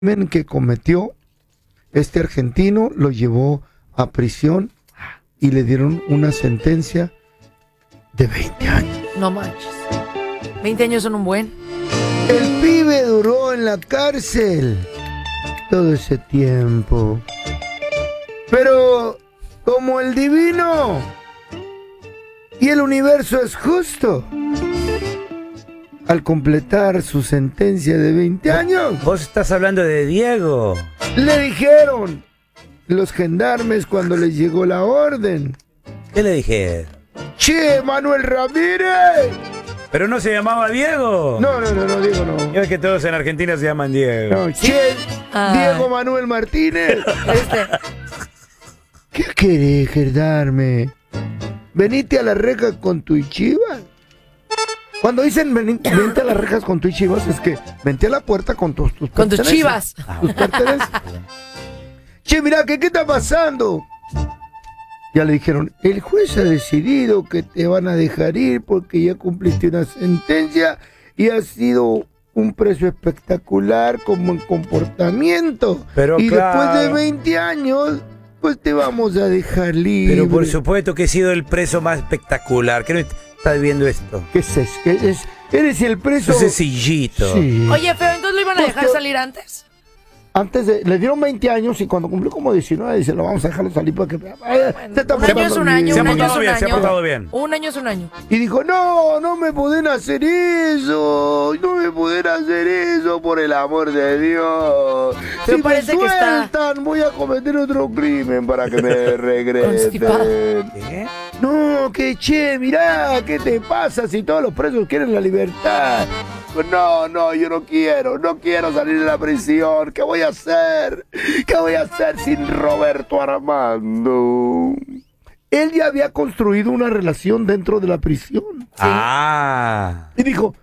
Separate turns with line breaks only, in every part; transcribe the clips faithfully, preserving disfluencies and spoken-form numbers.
crimen que cometió este argentino, lo llevó a prisión y le dieron una sentencia de veinte años.
No manches. veinte años son un buen.
El pibe duró en la cárcel todo ese tiempo. Pero como el divino y el universo es justo, al completar su sentencia de veinte años,
Vos estás hablando de Diego.
le dijeron los gendarmes cuando les llegó la orden:
¿Qué le dije?
¡Che, Manuel Ramírez!
Pero no se llamaba Diego.
No, no, no, no, Diego no.
Yo es que todos en Argentina se llaman Diego.
No, Che,
Ay.
Diego Manuel Martínez.
Este,
¿Qué querés, gendarme? ¿Venite a las rejas con tu chivas? Cuando dicen vení- vente a las rejas con tu chivas, es que vente a la puerta con tus, tus
con tus
pertenencias.
chivas.
Tus pertenencias. Che, mira, ¿qué, ¿qué está pasando? Ya le dijeron, el juez ha decidido que te van a dejar ir porque ya cumpliste una sentencia y has sido un preso espectacular con buen comportamiento.
Pero
y
claro.
después de veinte años, pues te vamos a dejar libre.
Pero por supuesto que he sido el preso más espectacular. ¿Qué no estás viendo esto?
¿Qué es eso? ¿Qué es? ¿Eres el preso?
Eso es sencillito.
Sí.
Oye, feo, ¿entonces lo iban a
Pues
dejar
que-
salir antes?
Antes de, le dieron veinte años y cuando cumplió como diecinueve, dice, lo vamos a dejarlo salir porque eh, se está
Un año es
portando
un
bien.
año,
Se ha
un año es
portado
un
bien, se ha
año.
portado bien.
Un año es un año.
Y dijo, no, no me pueden hacer eso, no me pueden hacer eso, por el amor de Dios.
Pero
Si me
parece que está-
sueltan, voy a cometer otro crimen para que me
Constipado.
regresen.
¿Qué?
No, que che, mirá, ¿qué te pasa si todos los presos quieren la libertad? Pues no, no, yo no quiero, no quiero salir de la prisión. ¿Qué voy a hacer? ¿Qué voy a hacer sin Roberto Armando? Él ya había construido una relación dentro de la prisión.
Ah.
Y dijo,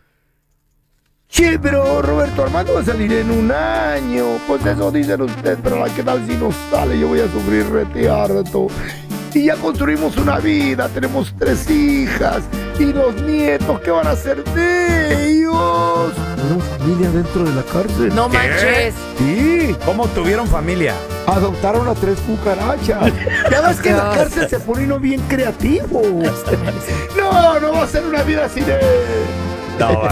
che, pero Roberto Armando va a salir en un año. Pues eso dicen ustedes, pero ¿qué tal si no sale? Yo voy a sufrir rete harto. Y ya construimos una vida, tenemos tres hijas y los nietos, ¿qué van a hacer de ellos? ¿Tuvieron familia dentro de la cárcel?
No manches.
Sí,
¿Cómo tuvieron familia?
adoptaron a tres cucarachas. Ya ves que en la cárcel se pone uno bien creativo. No, no va a ser una vida así de...
No,